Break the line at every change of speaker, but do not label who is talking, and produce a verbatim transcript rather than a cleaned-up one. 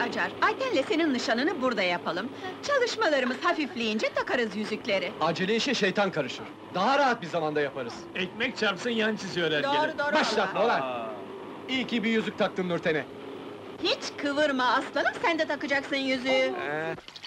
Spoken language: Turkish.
Acar, Ayten'le senin nişanını burada yapalım. Çalışmalarımız hafifleyince takarız yüzükleri.
Acele işe şeytan karışır. Daha rahat bir zamanda yaparız.
Ekmek çarpsın yan çiziyor hergele.
Doğru doğru.
Başlatma
valla.
ulan!
Aa,
İyi ki bir yüzük taktın Nurten'e.
Hiç kıvırma aslanım, sen de takacaksın yüzüğü.
Ee,